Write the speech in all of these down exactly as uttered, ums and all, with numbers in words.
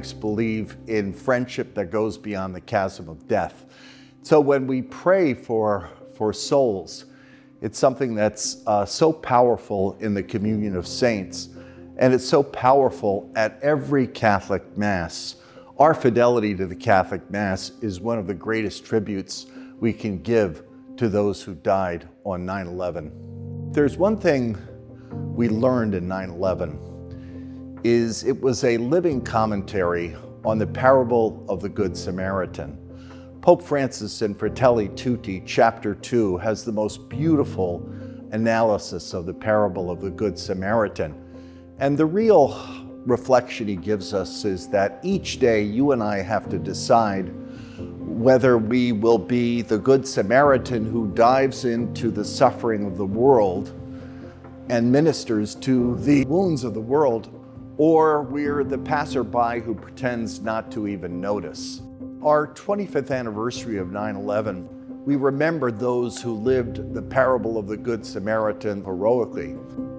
Catholics believe in friendship that goes beyond the chasm of death. So when we pray for, for souls, it's something that's uh, so powerful in the communion of saints, and it's so powerful at every Catholic Mass. Our fidelity to the Catholic Mass is one of the greatest tributes we can give to those who died on nine eleven. There's one thing we learned in nine eleven, is it was a living commentary on the parable of the Good Samaritan. Pope Francis in Fratelli Tutti, chapter two, has the most beautiful analysis of the parable of the Good Samaritan. And the real reflection he gives us is that each day you and I have to decide whether we will be the Good Samaritan who dives into the suffering of the world and ministers to the wounds of the world, or we're the passerby who pretends not to even notice. Our twenty-fifth anniversary of nine eleven, we remember those who lived the parable of the Good Samaritan heroically.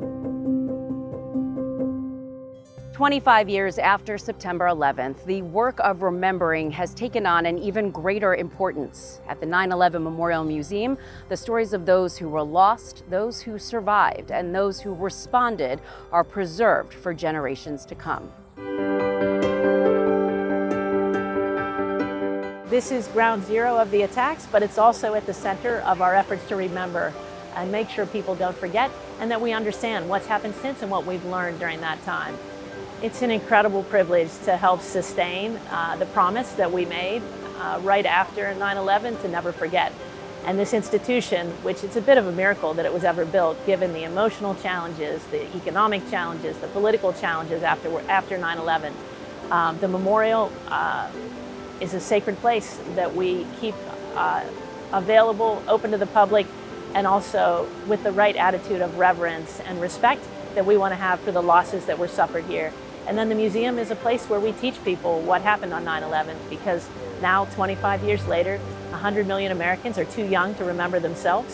twenty-five years after September eleventh, the work of remembering has taken on an even greater importance. At the nine eleven Memorial Museum, the stories of those who were lost, those who survived, and those who responded are preserved for generations to come. This is ground zero of the attacks, but it's also at the center of our efforts to remember and make sure people don't forget, and that we understand what's happened since and what we've learned during that time. It's an incredible privilege to help sustain uh, the promise that we made uh, right after nine eleven to never forget. And this institution, which it's a bit of a miracle that it was ever built, given the emotional challenges, the economic challenges, the political challenges after, after nine eleven. Um, the memorial uh, is a sacred place that we keep uh, available, open to the public, and also with the right attitude of reverence and respect that we want to have for the losses that were suffered here. And then the museum is a place where we teach people what happened on nine eleven, because now, twenty-five years later, one hundred million Americans are too young to remember themselves.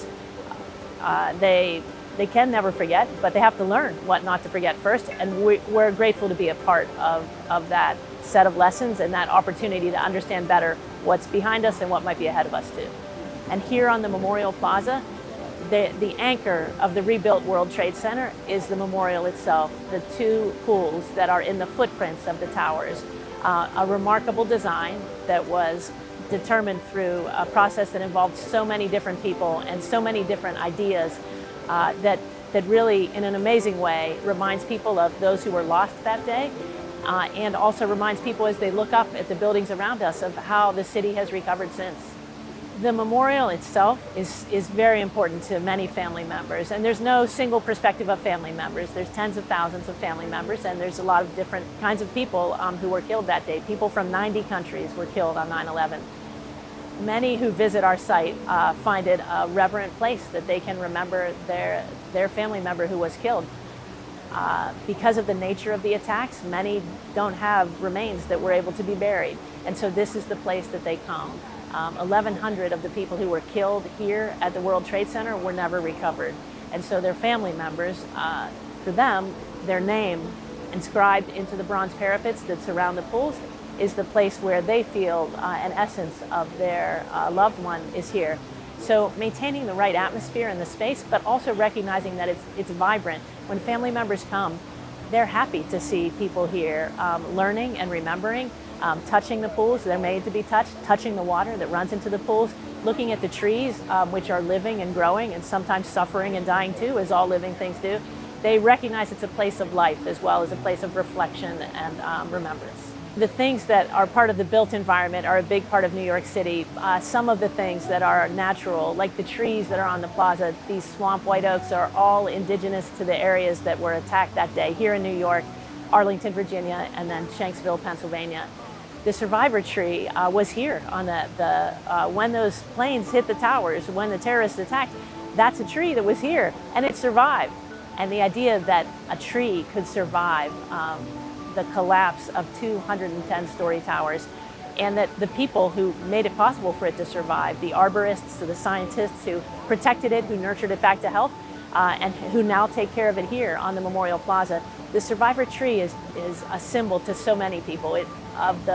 Uh, they, they can never forget, but they have to learn what not to forget first, and we, we're grateful to be a part of, of that set of lessons and that opportunity to understand better what's behind us and what might be ahead of us too. And here on the Memorial Plaza, The, the anchor of the rebuilt World Trade Center is the memorial itself, the two pools that are in the footprints of the towers. Uh, a remarkable design that was determined through a process that involved so many different people and so many different ideas uh, that, that really, in an amazing way, reminds people of those who were lost that day, uh, and also reminds people as they look up at the buildings around us of how the city has recovered since. The memorial itself is, is very important to many family members, and there's no single perspective of family members. There's tens of thousands of family members, and there's a lot of different kinds of people um, who were killed that day. People from ninety countries were killed on nine eleven. Many who visit our site uh, find it a reverent place that they can remember their, their family member who was killed. Uh, because of the nature of the attacks, many don't have remains that were able to be buried, and so this is the place that they come. Um, eleven hundred of the people who were killed here at the World Trade Center were never recovered. And so their family members, uh, for them, their name inscribed into the bronze parapets that surround the pools is the place where they feel uh, an essence of their uh, loved one is here. So maintaining the right atmosphere in the space, but also recognizing that it's, it's vibrant. When family members come, they're happy to see people here um, learning and remembering. Um, touching the pools, they're made to be touched, touching the water that runs into the pools, looking at the trees, um, which are living and growing and sometimes suffering and dying too, as all living things do. They recognize it's a place of life as well as a place of reflection and um, remembrance. The things that are part of the built environment are a big part of New York City. Uh, some of the things that are natural, like the trees that are on the plaza, these swamp white oaks are all indigenous to the areas that were attacked that day, here in New York, Arlington, Virginia, and then Shanksville, Pennsylvania. The survivor tree uh, was here on the, the uh, when those planes hit the towers, when the terrorists attacked, that's a tree that was here, and it survived. And the idea that a tree could survive um, the collapse of two hundred ten story towers, and that the people who made it possible for it to survive, the arborists, the scientists who protected it, who nurtured it back to health, uh, and who now take care of it here on the Memorial Plaza. The survivor tree is, is a symbol to so many people. It of the